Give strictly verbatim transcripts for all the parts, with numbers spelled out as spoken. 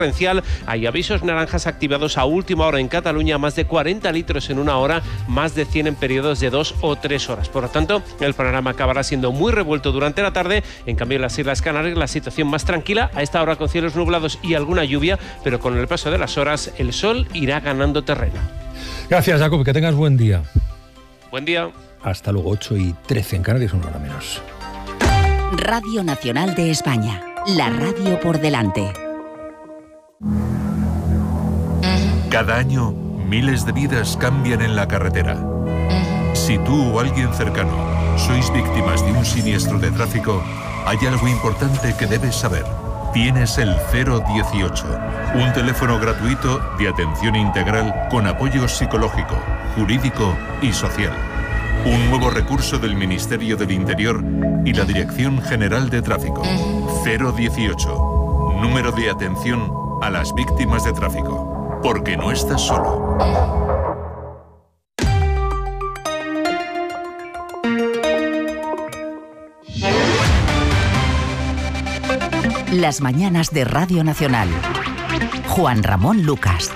Hay avisos naranjas activados a última hora en Cataluña, más de cuarenta litros en una hora, más de cien en periodos de dos o tres horas. Por lo tanto, el panorama acabará siendo muy revuelto durante la tarde. En cambio, en las Islas Canarias la situación más tranquila, a esta hora con cielos nublados y alguna lluvia, pero con el paso de las horas el sol irá ganando terreno. Gracias, Jacob, que tengas buen día. Buen día. Hasta luego, ocho y trece en Canarias, una hora menos. Radio Nacional de España, la radio por delante. Cada año, miles de vidas cambian en la carretera. Si tú o alguien cercano sois víctimas de un siniestro de tráfico, hay algo importante que debes saber. Tienes el cero dieciocho, un teléfono gratuito de atención integral con apoyo psicológico, jurídico y social. Un nuevo recurso del Ministerio del Interior y la Dirección General de Tráfico. cero dieciocho, número de atención a las víctimas de tráfico. Porque no estás solo. Las mañanas de Radio Nacional. Juan Ramón Lucas.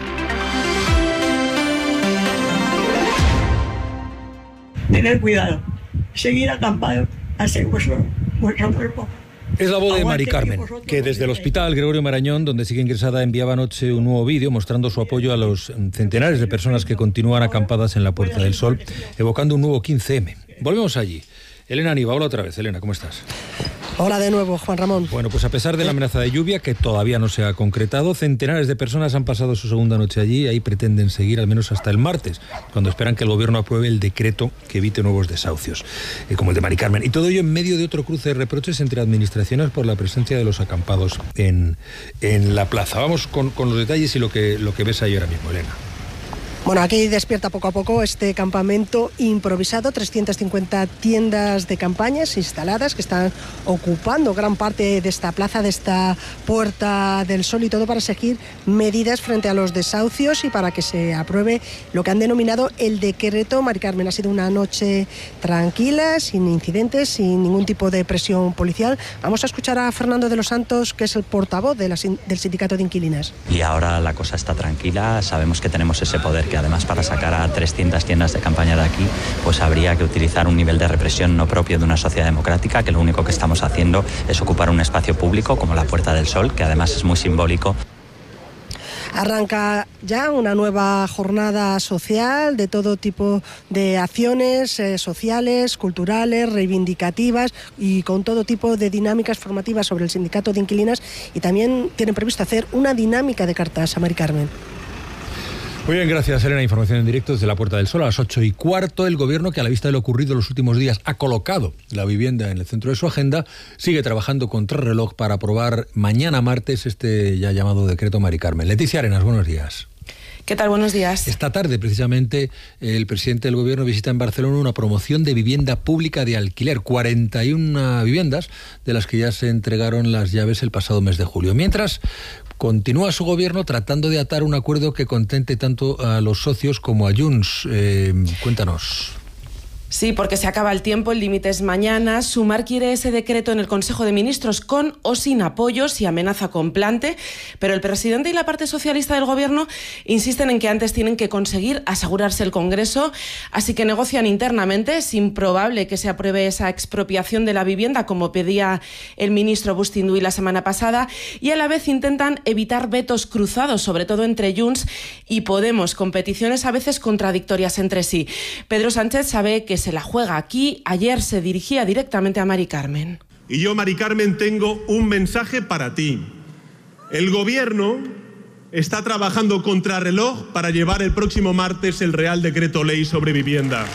Tener cuidado. Seguir acampado hacia vuestro, vuestro cuerpo. Es la voz de Mari Carmen, que desde el Hospital Gregorio Marañón, donde sigue ingresada, enviaba anoche un nuevo vídeo mostrando su apoyo a los centenares de personas que continúan acampadas en la Puerta del Sol, evocando un nuevo quince eme. Volvemos allí. Elena Niva, hola otra vez. Elena, ¿cómo estás? Hola de nuevo, Juan Ramón. Bueno, pues a pesar de la amenaza de lluvia, que todavía no se ha concretado, centenares de personas han pasado su segunda noche allí y ahí pretenden seguir al menos hasta el martes, cuando esperan que el gobierno apruebe el decreto que evite nuevos desahucios, eh, como el de Mari Carmen. Y todo ello en medio de otro cruce de reproches entre administraciones por la presencia de los acampados en, en la plaza. Vamos con, con los detalles y lo que, lo que ves ahí ahora mismo, Elena. Bueno, aquí despierta poco a poco este campamento improvisado, trescientas cincuenta tiendas de campañas instaladas que están ocupando gran parte de esta plaza, de esta Puerta del Sol, y todo para seguir medidas frente a los desahucios y para que se apruebe lo que han denominado el decreto. Mari Carmen, ha sido una noche tranquila, sin incidentes, sin ningún tipo de presión policial. Vamos a escuchar a Fernando de los Santos, que es el portavoz de la, del Sindicato de Inquilinas. Y ahora la cosa está tranquila, sabemos que tenemos ese poder, que además para sacar a trescientas tiendas de campaña de aquí, pues habría que utilizar un nivel de represión no propio de una sociedad democrática, que lo único que estamos haciendo es ocupar un espacio público como la Puerta del Sol, que además es muy simbólico. Arranca ya una nueva jornada social de todo tipo de acciones eh, sociales, culturales, reivindicativas y con todo tipo de dinámicas formativas sobre el Sindicato de Inquilinas, y también tienen previsto hacer una dinámica de cartas a Mari Carmen. Muy bien, gracias, Elena. Información en directo desde la Puerta del Sol a las ocho y cuarto. El gobierno, que a la vista de lo ocurrido en los últimos días ha colocado la vivienda en el centro de su agenda, sigue trabajando contra el reloj para aprobar mañana martes este ya llamado decreto Mari Carmen. Leticia Arenas, buenos días. ¿Qué tal? Buenos días. Esta tarde, precisamente, el presidente del gobierno visita en Barcelona una promoción de vivienda pública de alquiler. cuarenta y una viviendas, de las que ya se entregaron las llaves el pasado mes de julio. Mientras, continúa su gobierno tratando de atar un acuerdo que contente tanto a los socios como a Junts. Eh, cuéntanos. Sí, porque se acaba el tiempo, el límite es mañana. Sumar quiere ese decreto en el Consejo de Ministros con o sin apoyos y amenaza con plante, pero el presidente y la parte socialista del gobierno insisten en que antes tienen que conseguir asegurarse el Congreso, así que negocian internamente. Es improbable que se apruebe esa expropiación de la vivienda como pedía el ministro Bustinduy la semana pasada, y a la vez intentan evitar vetos cruzados, sobre todo entre Junts y Podemos, con peticiones a veces contradictorias entre sí. Pedro Sánchez sabe que se la juega aquí. Ayer se dirigía directamente a Mari Carmen. Y yo, Mari Carmen, tengo un mensaje para ti. El gobierno está trabajando contrarreloj para llevar el próximo martes el Real Decreto Ley sobre vivienda.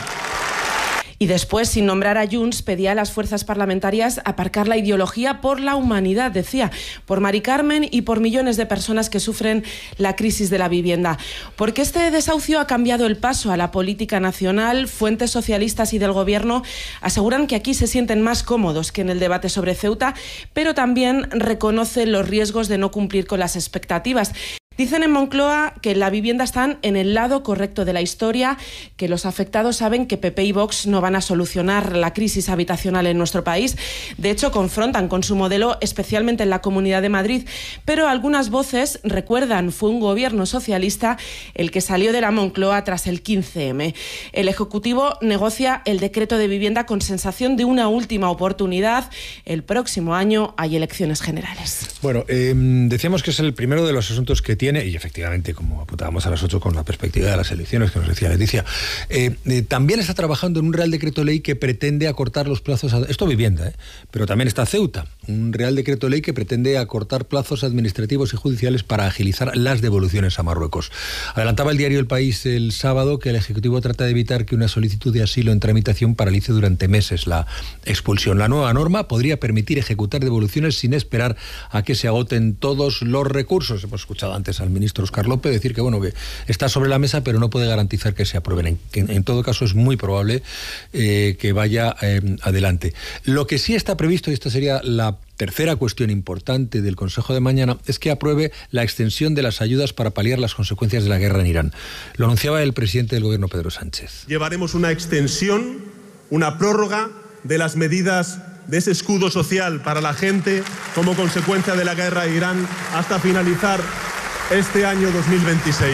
Y después, sin nombrar a Junts, pedía a las fuerzas parlamentarias aparcar la ideología por la humanidad, decía, por Mari Carmen y por millones de personas que sufren la crisis de la vivienda. Porque este desahucio ha cambiado el paso a la política nacional. Fuentes socialistas y del gobierno aseguran que aquí se sienten más cómodos que en el debate sobre Ceuta, pero también reconocen los riesgos de no cumplir con las expectativas. Dicen en Moncloa que la vivienda están en el lado correcto de la historia, que los afectados saben que P P y Vox no van a solucionar la crisis habitacional en nuestro país. De hecho, confrontan con su modelo, especialmente en la Comunidad de Madrid. Pero algunas voces recuerdan, fue un gobierno socialista el que salió de la Moncloa tras el quince eme. El Ejecutivo negocia el decreto de vivienda con sensación de una última oportunidad. El próximo año hay elecciones generales. Bueno, eh, decíamos que es el primero de los asuntos que tiene, y efectivamente, como apuntábamos a las ocho con la perspectiva de las elecciones que nos decía Leticia, eh, eh, también está trabajando en un Real Decreto Ley que pretende acortar los plazos, a, esto vivienda, eh, pero también está Ceuta, un Real Decreto Ley que pretende acortar plazos administrativos y judiciales para agilizar las devoluciones a Marruecos. Adelantaba el diario El País el sábado que el Ejecutivo trata de evitar que una solicitud de asilo en tramitación paralice durante meses la expulsión. La nueva norma podría permitir ejecutar devoluciones sin esperar a que se agoten todos los recursos. Hemos escuchado antes al ministro Óscar López decir que bueno que está sobre la mesa, pero no puede garantizar que se aprueben. En, en, en todo caso, es muy probable eh, que vaya eh, adelante. Lo que sí está previsto, y esta sería la tercera cuestión importante del Consejo de mañana, es que apruebe la extensión de las ayudas para paliar las consecuencias de la guerra en Irán. Lo anunciaba el presidente del Gobierno, Pedro Sánchez. Llevaremos una extensión, una prórroga de las medidas de ese escudo social para la gente como consecuencia de la guerra en Irán hasta finalizar este año dos mil veintiséis.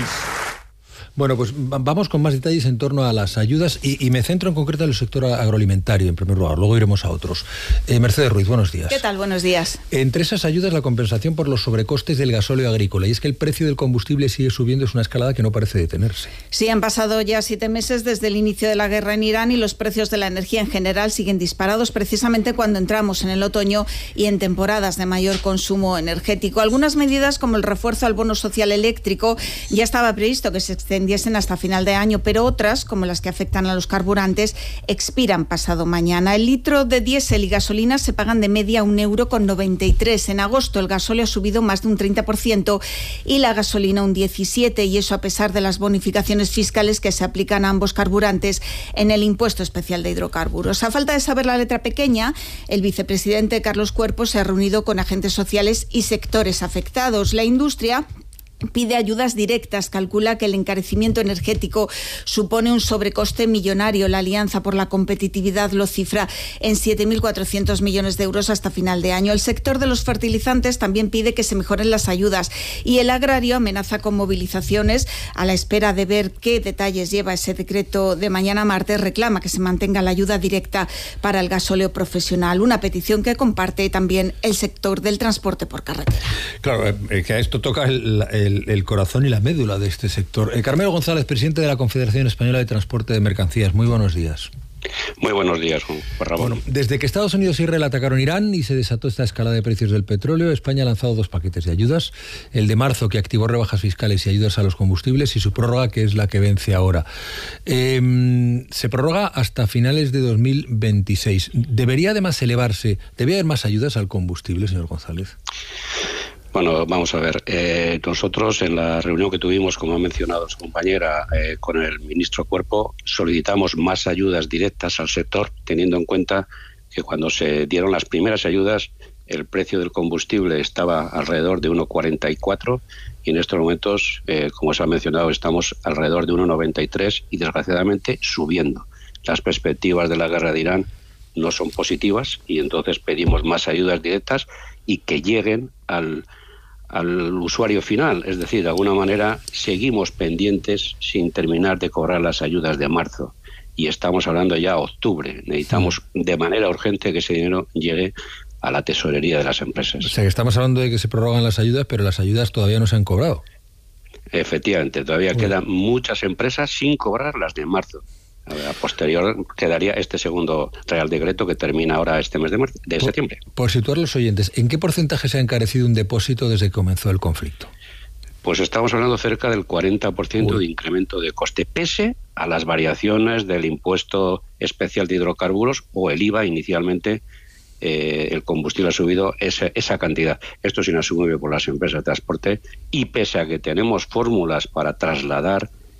Bueno, pues vamos con más detalles en torno a las ayudas y, y me centro en concreto en el sector agroalimentario, en primer lugar, luego iremos a otros. Eh, Mercedes Ruiz, buenos días. ¿Qué tal? Buenos días. Entre esas ayudas, la compensación por los sobrecostes del gasóleo agrícola, y es que el precio del combustible sigue subiendo, es una escalada que no parece detenerse. Sí, han pasado ya siete meses desde el inicio de la guerra en Irán y los precios de la energía en general siguen disparados precisamente cuando entramos en el otoño y en temporadas de mayor consumo energético. Algunas medidas, como el refuerzo al bono social eléctrico, ya estaba previsto que se extendiesen hasta final de año, pero otras, como las que afectan a los carburantes, expiran pasado mañana. El litro de diésel y gasolina se pagan de media un euro con noventa y tres. En agosto el gasóleo ha subido más de un treinta por ciento y la gasolina un diecisiete por ciento, y eso a pesar de las bonificaciones fiscales que se aplican a ambos carburantes en el impuesto especial de hidrocarburos. A falta de saber la letra pequeña, el vicepresidente Carlos Cuerpo se ha reunido con agentes sociales y sectores afectados. La industria pide ayudas directas, calcula que el encarecimiento energético supone un sobrecoste millonario. La Alianza por la Competitividad lo cifra en siete mil cuatrocientos millones de euros hasta final de año. El sector de los fertilizantes también pide que se mejoren las ayudas y el agrario amenaza con movilizaciones. A la espera de ver qué detalles lleva ese decreto de mañana martes, reclama que se mantenga la ayuda directa para el gasóleo profesional, una petición que comparte también el sector del transporte por carretera. Claro, eh, que a esto toca el, el El, el corazón y la médula de este sector. Eh, Carmelo González, presidente de la Confederación Española de Transporte de Mercancías. Muy buenos días. Muy buenos días, Juan Ramón. Bueno, desde que Estados Unidos e Israel atacaron Irán y se desató esta escalada de precios del petróleo, España ha lanzado dos paquetes de ayudas. El de marzo, que activó rebajas fiscales y ayudas a los combustibles, y su prórroga, que es la que vence ahora. Eh, se prorroga hasta finales de dos mil veintiséis. ¿Debería además elevarse, debería haber más ayudas al combustible, señor González? Bueno, vamos a ver. Eh, nosotros en la reunión que tuvimos, como ha mencionado su compañera, eh, con el ministro Cuerpo, solicitamos más ayudas directas al sector, teniendo en cuenta que cuando se dieron las primeras ayudas, el precio del combustible estaba alrededor de uno cuarenta y cuatro y en estos momentos, eh, como se ha mencionado, estamos alrededor de uno noventa y tres y desgraciadamente subiendo. Las perspectivas de la guerra de Irán no son positivas y entonces pedimos más ayudas directas y que lleguen al al usuario final, es decir, de alguna manera seguimos pendientes sin terminar de cobrar las ayudas de marzo y estamos hablando ya de octubre. Necesitamos de manera urgente que ese dinero llegue a la tesorería de las empresas. O sea, que estamos hablando de que se prorrogan las ayudas, pero las ayudas todavía no se han cobrado. Efectivamente, todavía Uy. quedan muchas empresas sin cobrar las de marzo. A posterior quedaría este segundo Real Decreto que termina ahora este mes de, marzo, de por, septiembre. Por situar a los oyentes, ¿en qué porcentaje se ha encarecido un depósito desde que comenzó el conflicto? Pues estamos hablando cerca del cuarenta por ciento Uy. de incremento de coste, pese a las variaciones del impuesto especial de hidrocarburos o el I V A inicialmente. Eh, el combustible ha subido esa, esa cantidad. Esto es inasumible por las empresas de transporte y pese a que tenemos fórmulas para trasladar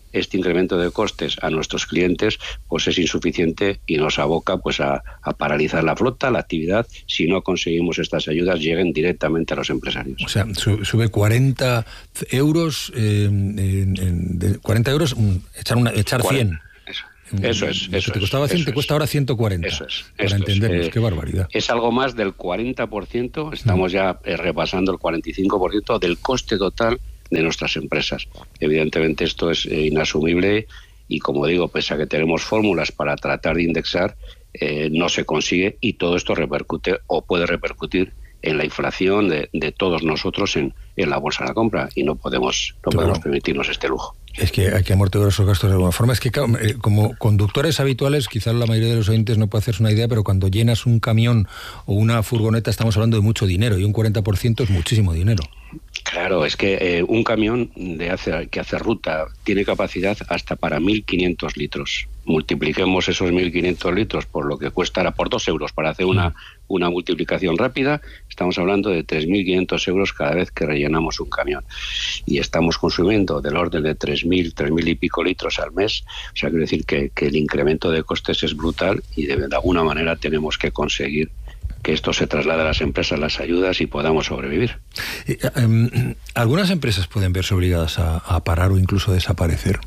este incremento de costes a nuestros clientes pues es insuficiente y nos aboca pues a, a paralizar la flota, la actividad, si no conseguimos estas ayudas lleguen directamente a los empresarios. O sea, sube cuarenta euros, eh, en, en, de cuarenta euros, echar, una, echar cien. Eso, eso es. Eso te costaba cien, eso te cuesta ahora ciento cuarenta. Eso es. Para entendernos, eh, qué barbaridad. Es algo más del cuarenta por ciento, estamos ya eh, repasando el cuarenta y cinco por ciento del coste total de nuestras empresas. Evidentemente esto es eh, inasumible y, como digo, pese a que tenemos fórmulas para tratar de indexar, eh, no se consigue y todo esto repercute o puede repercutir en la inflación de, de todos nosotros en, en la bolsa de la compra y no podemos, no claro. podemos permitirnos este lujo. Es que hay que amortiguar esos gastos de alguna forma. Es que como conductores habituales, quizás la mayoría de los oyentes no puede hacerse una idea, pero cuando llenas un camión o una furgoneta estamos hablando de mucho dinero y un cuarenta por ciento es muchísimo dinero. Claro, es que eh, un camión de hace, que hace ruta tiene capacidad hasta para mil quinientos litros. Multipliquemos esos mil quinientos litros por lo que cuesta por dos euros para hacer una, una multiplicación rápida. Estamos hablando de tres mil quinientos euros cada vez que rellenamos un camión. Y estamos consumiendo del orden de tres mil, tres mil y pico litros al mes. O sea, quiere decir que, que el incremento de costes es brutal y de, de alguna manera tenemos que conseguir que esto se traslade a las empresas, las ayudas y podamos sobrevivir. Eh, eh, ¿Algunas empresas pueden verse obligadas a, a parar o incluso desaparecer?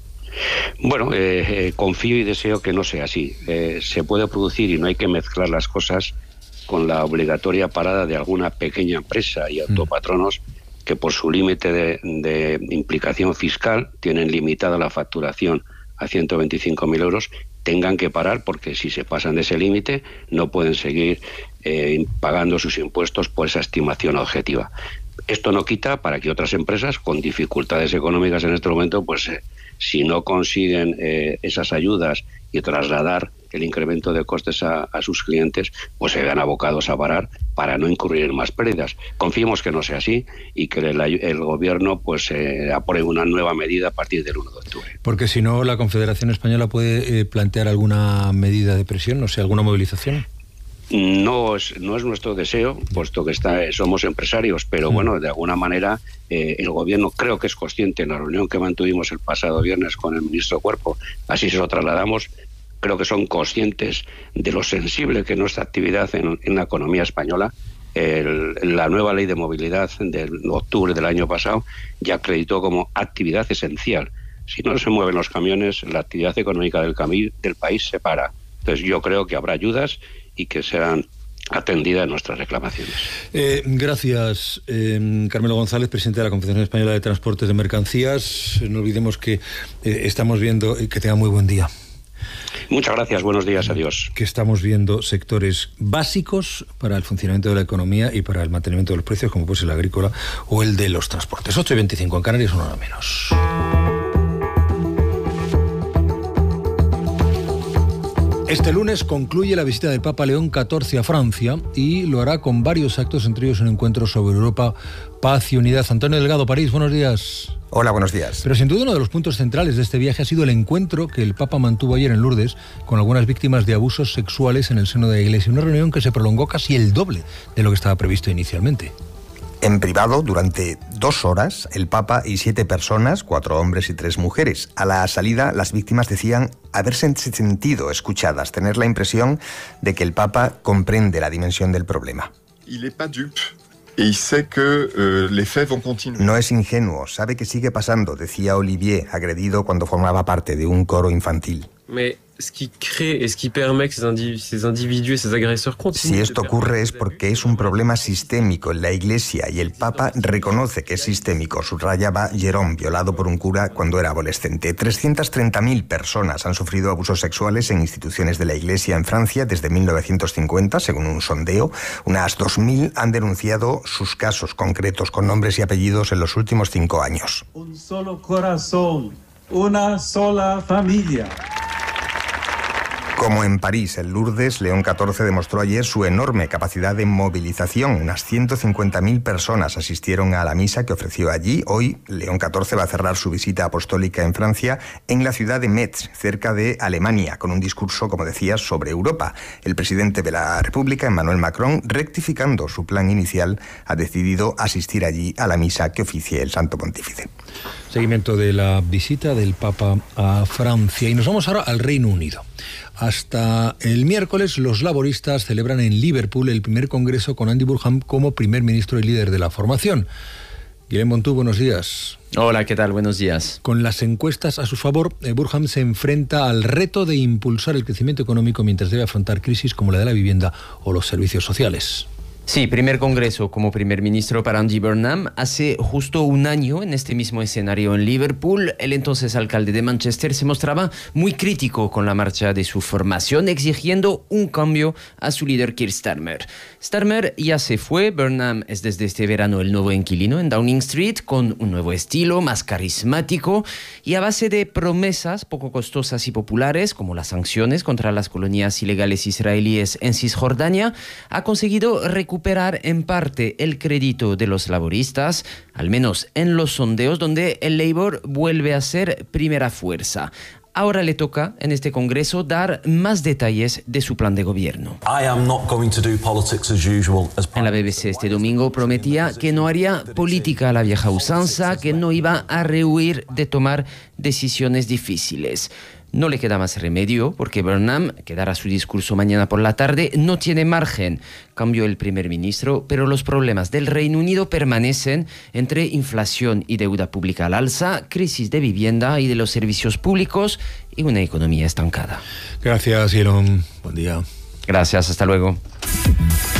Bueno, eh, eh, confío y deseo que no sea así. Eh, se puede producir y no hay que mezclar las cosas con la obligatoria parada de alguna pequeña empresa y autopatronos mm. que por su límite de, de implicación fiscal tienen limitada la facturación a ciento veinticinco mil euros, tengan que parar porque si se pasan de ese límite no pueden seguir eh, pagando sus impuestos por esa estimación objetiva. Esto no quita para que otras empresas con dificultades económicas en este momento, pues eh, si no consiguen eh, esas ayudas y trasladar el incremento de costes a, a sus clientes, pues se vean abocados a parar para no incurrir en más pérdidas. Confiemos que no sea así y que el, el gobierno pues eh, apruebe una nueva medida a partir del primero de octubre. Porque si no, la Confederación Española puede eh, plantear alguna medida de presión, no sé, alguna movilización. No es, no es nuestro deseo, puesto que está, somos empresarios, pero mm. bueno, de alguna manera eh, el gobierno creo que es consciente en la reunión que mantuvimos el pasado viernes con el ministro Cuerpo, así se lo trasladamos, creo que son conscientes de lo sensible que es nuestra actividad en, en la economía española. El, la nueva ley de movilidad de octubre del año pasado ya acreditó como actividad esencial. Si no se mueven los camiones, la actividad económica del, cami- del país se para. Entonces yo creo que habrá ayudas y que serán atendidas nuestras reclamaciones. Eh, gracias, eh, Carmelo González, presidente de la Confederación Española de Transportes de Mercancías. No olvidemos que eh, estamos viendo, que tenga muy buen día. Muchas gracias, buenos días, adiós. Que estamos viendo sectores básicos para el funcionamiento de la economía y para el mantenimiento de los precios, como puede ser el agrícola o el de los transportes. ocho y veinticinco en Canarias, una hora menos. Este lunes concluye la visita del Papa León catorce a Francia y lo hará con varios actos, entre ellos un encuentro sobre Europa, paz y unidad. Antonio Delgado, París, buenos días. Hola, buenos días. Pero sin duda uno de los puntos centrales de este viaje ha sido el encuentro que el Papa mantuvo ayer en Lourdes con algunas víctimas de abusos sexuales en el seno de la Iglesia. Una reunión que se prolongó casi el doble de lo que estaba previsto inicialmente. En privado, durante dos horas, el Papa y siete personas, cuatro hombres y tres mujeres. A la salida, las víctimas decían haberse sentido escuchadas, tener la impresión de que el Papa comprende la dimensión del problema. No es ingenuo, sabe que sigue pasando, decía Olivier, agredido cuando formaba parte de un coro infantil. Si esto ocurre es porque es un problema sistémico en la Iglesia y el Papa reconoce que es sistémico, subrayaba Jerome, violado por un cura cuando era adolescente. trescientas treinta mil personas han sufrido abusos sexuales en instituciones de la Iglesia en Francia desde mil novecientos cincuenta, según un sondeo. Unas dos mil han denunciado sus casos concretos con nombres y apellidos en los últimos cinco años. Un solo corazón, una sola familia. Como en París, en Lourdes, León catorce demostró ayer su enorme capacidad de movilización. Unas ciento cincuenta mil personas asistieron a la misa que ofreció allí. Hoy, León catorce va a cerrar su visita apostólica en Francia, en la ciudad de Metz, cerca de Alemania, con un discurso, como decías, sobre Europa. El presidente de la República, Emmanuel Macron, rectificando su plan inicial, ha decidido asistir allí a la misa que oficie el Santo Pontífice. Seguimiento de la visita del Papa a Francia. Y nos vamos ahora al Reino Unido. Hasta el miércoles, los laboristas celebran en Liverpool el primer congreso con Andy Burnham como primer ministro y líder de la formación. Guillermo Montú, buenos días. Hola, ¿qué tal? Buenos días. Con las encuestas a su favor, Burnham se enfrenta al reto de impulsar el crecimiento económico mientras debe afrontar crisis como la de la vivienda o los servicios sociales. Sí, primer congreso como primer ministro para Andy Burnham. Hace justo un año, en este mismo escenario en Liverpool, el entonces alcalde de Manchester se mostraba muy crítico con la marcha de su formación, exigiendo un cambio a su líder Keir Starmer. Starmer ya se fue. Burnham es desde este verano el nuevo inquilino en Downing Street, con un nuevo estilo, más carismático y a base de promesas poco costosas y populares, como las sanciones contra las colonias ilegales israelíes en Cisjordania, ha conseguido recuperar recuperar en parte el crédito de los laboristas, al menos en los sondeos donde el Labour vuelve a ser primera fuerza. Ahora le toca, en este congreso, dar más detalles de su plan de gobierno. En la B B C este domingo prometía que no haría política a la vieja usanza, que no iba a rehuir de tomar decisiones difíciles. No le queda más remedio porque Burnham, que dará su discurso mañana por la tarde, no tiene margen. Cambió el primer ministro, pero los problemas del Reino Unido permanecen entre inflación y deuda pública al alza, crisis de vivienda y de los servicios públicos y una economía estancada. Gracias, Elon. Buen día. Gracias, hasta luego.